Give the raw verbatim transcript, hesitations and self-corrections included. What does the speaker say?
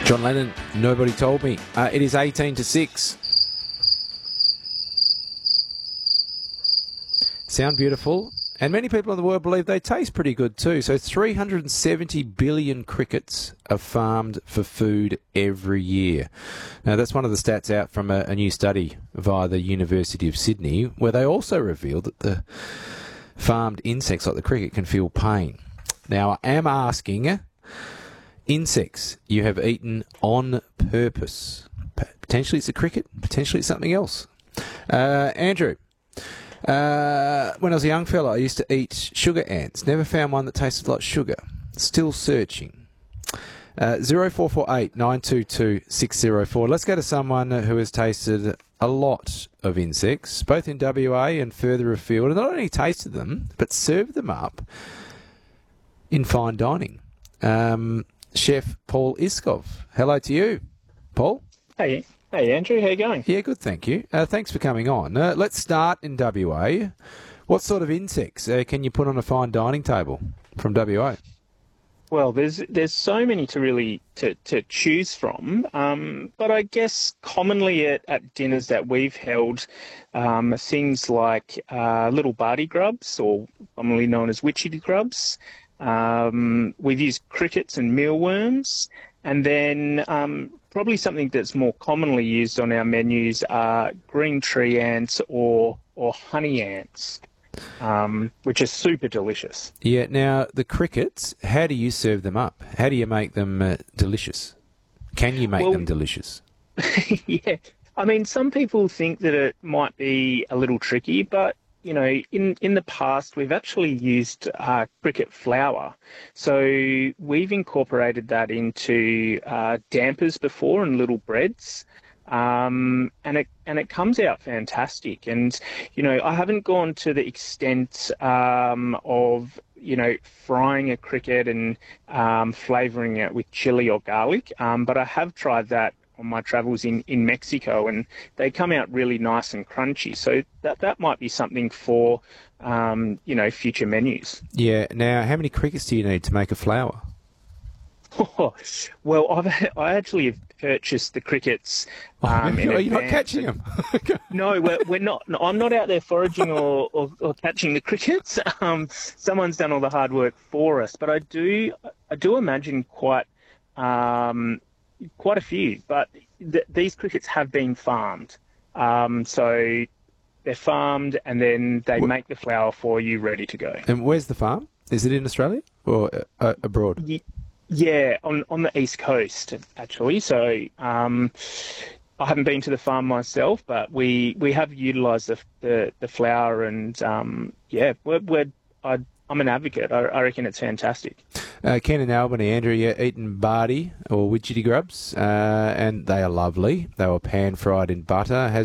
John Lennon, Nobody Told Me. Uh, it is eighteen to six. Sound beautiful. And many people in the world believe they taste pretty good too. So three hundred seventy billion crickets are farmed for food every year. Now, that's one of the stats out from a, a new study via the University of Sydney, where they also revealed that the farmed insects like the cricket can feel pain. Now, I am asking, insects you have eaten on purpose. Potentially it's a cricket, potentially it's something else. Uh, Andrew, uh, when I was a young fella, I used to eat sugar ants. Never found one that tasted like sugar. Still searching. Uh, zero four four eight nine two two six zero four. Let's go to someone who has tasted a lot of insects, both in W A and further afield, and not only tasted them, but served them up in fine dining. Um, Chef Paul Iskov. Hello to you, Paul. Hey, hey, Andrew. How you going? Yeah, good, thank you. Uh, thanks for coming on. Uh, let's start in W A. What sort of insects uh, can you put on a fine dining table from W A? Well, there's there's so many to really to, to choose from, um, but I guess commonly at, at dinners that we've held, um, things like uh, little barty grubs, or commonly known as witchy grubs. Um, we've used crickets and mealworms, and then um, probably something that's more commonly used on our menus are green tree ants or or honey ants, um, which are super delicious. Yeah, now the crickets, how do you serve them up? How do you make them uh, delicious? Can you make well, them delicious? Yeah, I mean, some people think that it might be a little tricky, but you know, in, in the past, we've actually used uh, cricket flour. So we've incorporated that into uh, dampers before and little breads. Um, and it and it comes out fantastic. And, you know, I haven't gone to the extent um, of, you know, frying a cricket and um, flavouring it with chili or garlic, um, but I have tried that on my travels in, in Mexico, and they come out really nice and crunchy. So that that might be something for, um, you know, future menus. Yeah. Now, how many crickets do you need to make a flour? Oh, well, I've I actually have purchased the crickets. Um, in Are you not advance. catching them? No, we're, we're not. No, I'm not out there foraging or, or, or catching the crickets. Um, someone's done all the hard work for us. But I do I do imagine quite. Um, Quite a few, but th- these crickets have been farmed. Um, so they're farmed and then they what? make the flour for you ready to go. And where's the farm? Is it in Australia or uh, abroad? Y- yeah, on, on the East Coast, actually. So um, I haven't been to the farm myself, but we, we have utilised the, the, the flour and, um, yeah, we're, we're, I, I'm an advocate. I, I reckon it's fantastic. Uh, Ken in Albany, Andrew, yeah, eaten barty or widgety grubs, uh, and they are lovely. They were pan-fried in butter. Has